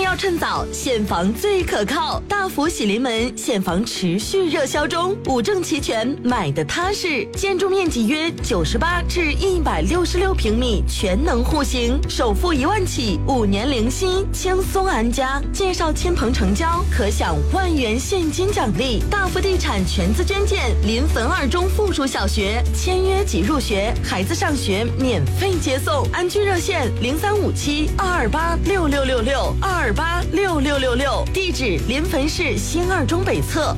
要趁早，现房最可靠。大福喜临门，现房持续热销中，五证齐全，买的踏实。建筑面积约98至166平米，全能户型，首付1万起，5年零息，轻松安家。介绍亲朋成交，可享万元现金奖励。大福地产全资捐建，临汾2中附属小学，签约即入学，孩子上学免费接送。安居热线0357-228-6666，228-6666。地址：临汾市新2中北侧。